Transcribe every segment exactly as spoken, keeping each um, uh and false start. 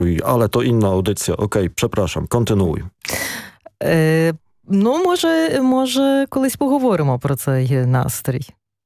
Ale to inna audycja. Okej, przepraszam, kontynuuj. Е, ну, може, може, колись поговоримо про цей настрій.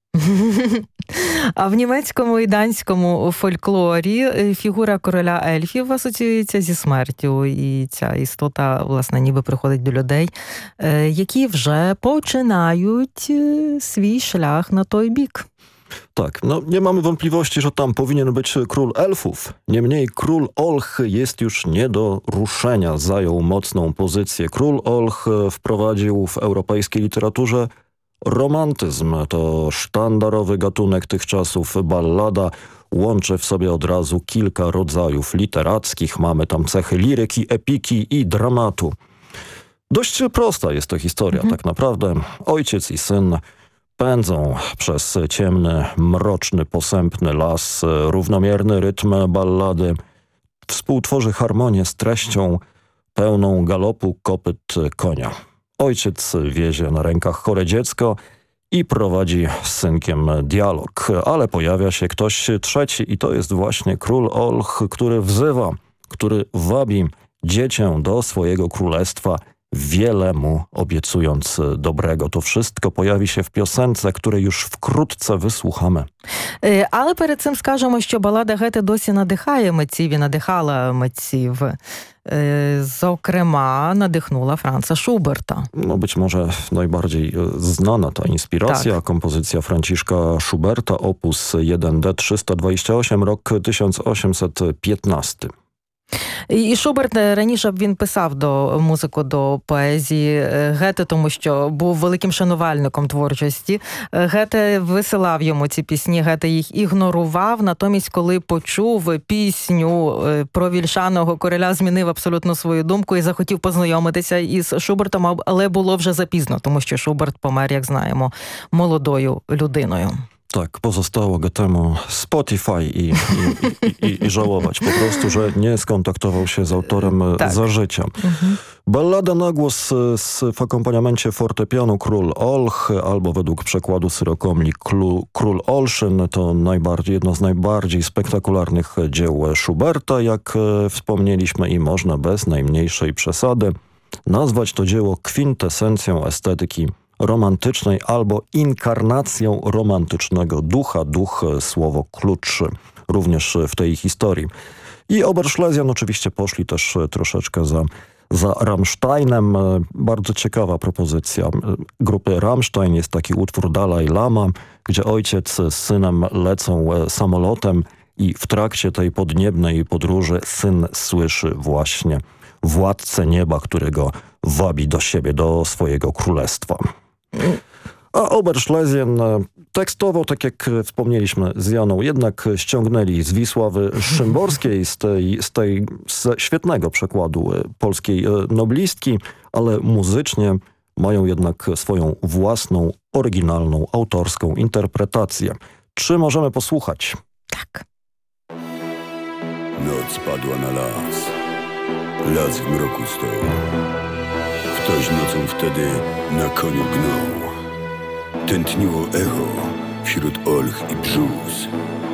А в німецькому і данському фольклорі фігура короля ельфів асоціюється зі смертю. І ця істота, власне, ніби приходить до людей, які вже починають свій шлях na той bik. Tak, no nie mamy wątpliwości, że tam powinien być król elfów. Niemniej król Olch jest już nie do ruszenia. Zajął mocną pozycję. Król Olch wprowadził w europejskiej literaturze romantyzm. To sztandarowy gatunek tych czasów. Ballada łączy w sobie od razu kilka rodzajów literackich. Mamy tam cechy liryki, epiki i dramatu. Dość prosta jest to historia, mhm. tak naprawdę. Ojciec i syn pędzą przez ciemny, mroczny, posępny las. Równomierny rytm ballady współtworzy harmonię z treścią pełną galopu kopyt konia. Ojciec wiezie na rękach chore dziecko i prowadzi z synkiem dialog. Ale pojawia się ktoś trzeci i to jest właśnie król Olch, który wzywa, który wabi dziecię do swojego królestwa, wiele mu obiecując dobrego. To wszystko pojawi się w piosence, której już wkrótce wysłuchamy. Але перед цим скажемо, що балада Гете досі надихає митців і надихала митців. Зокрема, надихнула Franza Schuberta. No być może najbardziej znana ta inspiracja, tak. Kompozycja Franciszka Schuberta, opus jeden D trzysta dwadzieścia osiem, rok tysiąc osiemset piętnasty. І Шуберт раніше він писав до музику до поезії Гете, тому що був великим шанувальником творчості. Гете висилав йому ці пісні, Гете їх ігнорував, натомість, коли почув пісню про вільшаного короля, змінив абсолютно свою думку і захотів познайомитися із Шубертом, але було вже запізно, тому що Шуберт помер, як знаємо, молодою людиною. Tak, pozostało go temu Spotify i, i, i, i żałować po prostu, że nie skontaktował się z autorem tak. za życia. Mhm. Ballada na głos z, w akompaniamencie fortepianu Król Olch, albo według przekładu syrokomli Król Olszyn, to najbardziej, jedno z najbardziej spektakularnych dzieł Schuberta, jak wspomnieliśmy, i można bez najmniejszej przesady nazwać to dzieło kwintesencją estetyki romantycznej albo inkarnacją romantycznego ducha. Duch, słowo klucz również w tej historii. I Oberschlesian oczywiście poszli też troszeczkę za, za Rammsteinem. Bardzo ciekawa propozycja grupy Rammstein. Jest taki utwór Dalaj Lama, gdzie ojciec z synem lecą samolotem i w trakcie tej podniebnej podróży syn słyszy właśnie władcę nieba, którego wabi do siebie, do swojego królestwa. A Oberschlesian tekstowo, tak jak wspomnieliśmy z Janą, jednak ściągnęli z Wisławy Szymborskiej, z tej, z tej z świetnego przekładu polskiej noblistki, ale muzycznie mają jednak swoją własną, oryginalną, autorską interpretację. Czy możemy posłuchać? Tak. Noc padła na las. Las w mroku stał. Ktoś nocą wtedy na koniu gnał. Tętniło echo wśród olch i brzus.